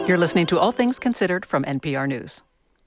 You're listening to All Things Considered from NPR News.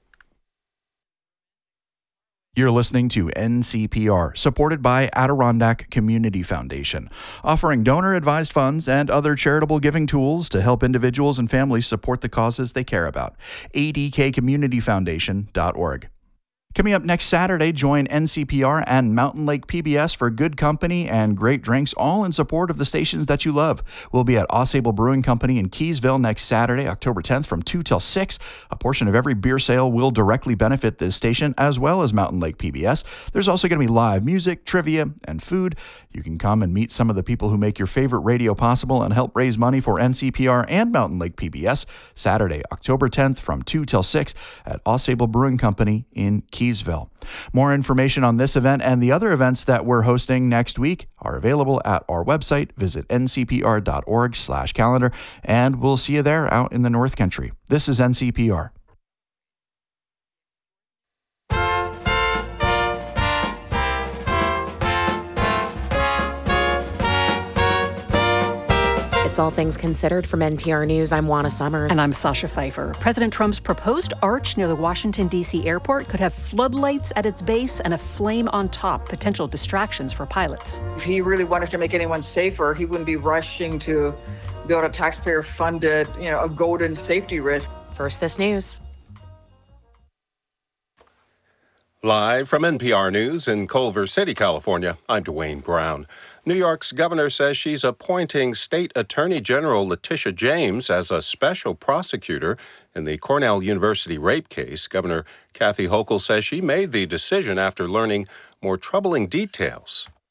You're listening to NCPR, supported by Adirondack Community Foundation, offering donor-advised funds and other charitable giving tools to help individuals and families support the causes they care about. adkcommunityfoundation.org. Coming up next Saturday, join NCPR and Mountain Lake PBS for good company and great drinks, all in support of the stations that you love. We'll be at AuSable Brewing Company in Keysville next Saturday, October 10th from 2 till 6. A portion of every beer sale will directly benefit this station as well as Mountain Lake PBS. There's also going to be live music, trivia, and food. You can come and meet some of the people who make your favorite radio possible and help raise money for NCPR and Mountain Lake PBS Saturday, October 10th from 2 till 6 at AuSable Brewing Company in Keysville. More information on this event and the other events that we're hosting next week are available at our website. Visit ncpr.org/calendar, and we'll see you there out in the North Country. This is NCPR. It's All Things Considered from NPR News. I'm Juana Summers. And I'm Sasha Pfeiffer. President Trump's proposed arch near the Washington, D.C. airport could have floodlights at its base and a flame on top, potential distractions for pilots. If he really wanted to make anyone safer, he wouldn't be rushing to build a taxpayer-funded, a golden safety risk. First This News. Live from NPR News in Culver City, California, I'm Dwayne Brown. New York's governor says she's appointing State Attorney General Letitia James as a special prosecutor in the Cornell University rape case. Governor Kathy Hochul says she made the decision after learning more troubling details.